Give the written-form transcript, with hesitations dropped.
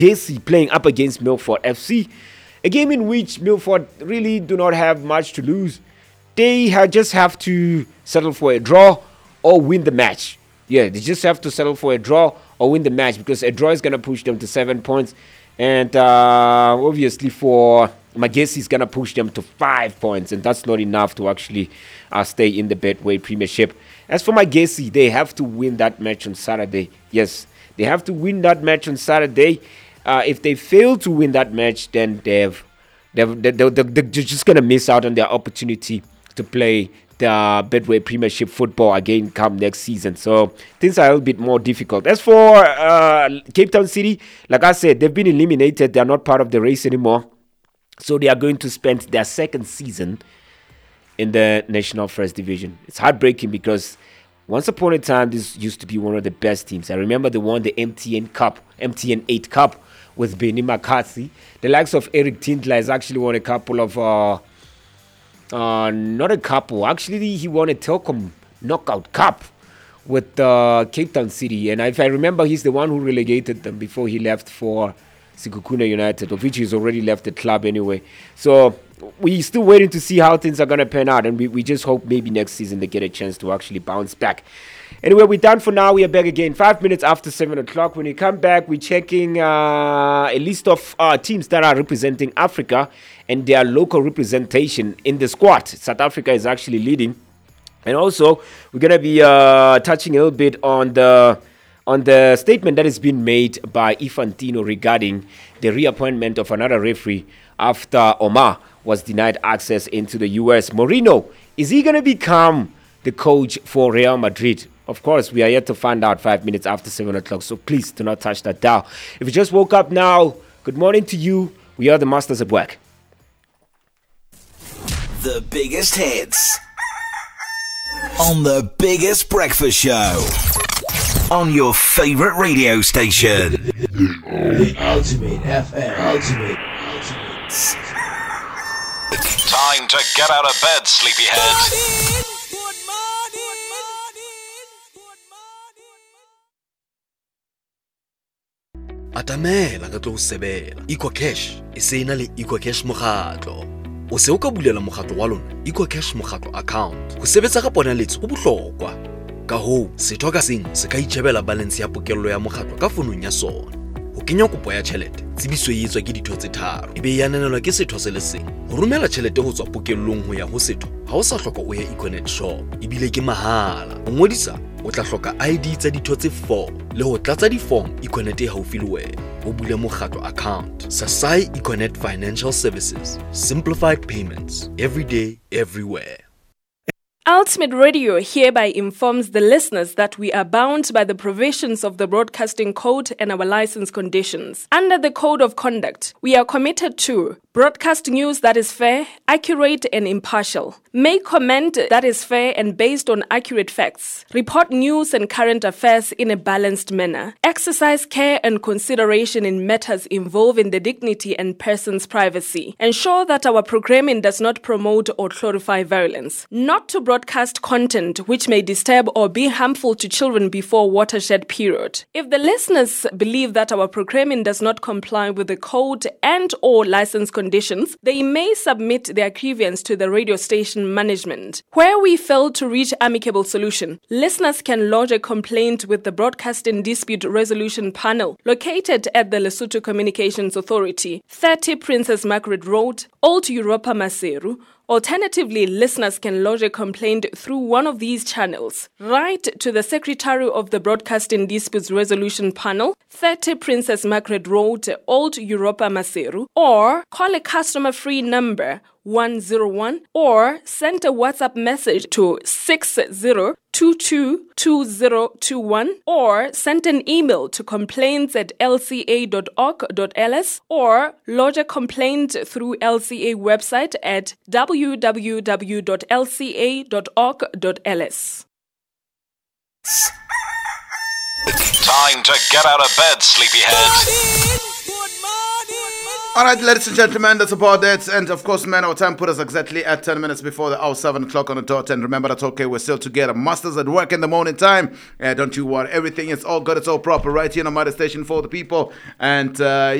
Magesi playing up against Milford FC. A game in which Milford really do not have much to lose. They just have to settle for a draw or win the match. Yeah, they just have to settle for a draw or win the match, because a draw is going to push them to 7 points. And obviously for Magesi is going to push them to 5 points. And that's not enough to actually stay in the Betway Premiership. As for Magesi, they have to win that match on Saturday. Yes, they have to win that match on Saturday. If they fail to win that match, then they're just going to miss out on their opportunity to play the Betway Premiership football again come next season. So things are a little bit more difficult. As for Cape Town City, like I said, they've been eliminated. They're not part of the race anymore. So they are going to spend their second season in the National First Division. It's heartbreaking because once upon a time, this used to be one of the best teams. I remember they won the MTN 8 Cup with Benny McCarthy. The likes of Eric Tindler has actually won a couple of, not a couple, actually he won a Telkom Knockout Cup with Cape Town City. And if I remember, he's the one who relegated them before he left for Sikukuna United, of which he's already left the club anyway. So we're still waiting to see how things are going to pan out, and we just hope maybe next season they get a chance to actually bounce back. Anyway, we're done for now. We are back again 5 minutes after 7 o'clock. When we come back, we're checking a list of teams that are representing Africa and their local representation in the squad. South Africa is actually leading. And also, we're going to be touching a little bit on the statement that has been made by Infantino regarding the reappointment of another referee after Omar was denied access into the US. Mourinho, is he going to become the coach for Real Madrid? Of course, we are yet to find out 5 minutes after 7 o'clock, so please do not touch that dial. If you just woke up now, good morning to you. We are the masters at work. The biggest hits on the biggest breakfast show on your favorite radio station. The Ultimate FM. Ultimate. Time to get out of bed, sleepyhead. Atamela ka tlo sebela EcoCash e se ena le EcoCash mokgatlo o se o ka bulela mokgatlo wa lona EcoCash mokgatlo account go sebetsa ka ponaletso go bohlokwa ka ho setho ka seng se ka itjhebela balance ya pokello ya mokgatlo ka fonong ya sona ho kenya kopo ya tjhelete tsebiso e etswa ke ditho tse tharo ebe ya nanelwa ke setho se le seng ho romela tjhelete ho tswa pokellong ho ya ho setho ha o sa hloka o ya Econet shop ebile ke mahala o ngodisa o tla hloka ID tsa ditho tse 4 le ho tlatsa di-form Econet e haufi le wena o bule mokgatlo account Sasai Econet Financial Services, simplified payments every day everywhere. Ultimate Radio hereby informs the listeners that we are bound by the provisions of the Broadcasting Code and our license conditions. Under the Code of Conduct, we are committed to broadcast news that is fair, accurate, and impartial. Make comment that is fair and based on accurate facts. Report news and current affairs in a balanced manner. Exercise care and consideration in matters involving the dignity and person's privacy. Ensure that our programming does not promote or glorify violence. Not to broadcast content which may disturb or be harmful to children before watershed period. If the listeners believe that our programming does not comply with the code and or license conditions, they may submit their grievance to the radio station management. Where we fail to reach amicable solution, listeners can lodge a complaint with the Broadcasting Dispute Resolution Panel located at the Lesotho Communications Authority, 30 Princess Margaret Road, Old Europa Maseru. Alternatively, listeners can lodge a complaint through one of these channels. Write to the Secretary of the Broadcasting Disputes Resolution Panel, 30 Princess Margaret Road, Old Europa Maseru, or call a customer-free number 101 or send a WhatsApp message to 60222021 or send an email to complaints@lca.org.ls or lodge a complaint through LCA website at www.lca.org.ls. Time to get out of bed, sleepyhead. All right, ladies and gentlemen, that's about it. And of course, man, our time put us exactly at 10 minutes before the hour 7 o'clock on the dot. And remember, that's okay. We're still together. Masters at work in the morning time. Don't you worry. Everything is all good. It's all proper right here on Mother Station for the people. And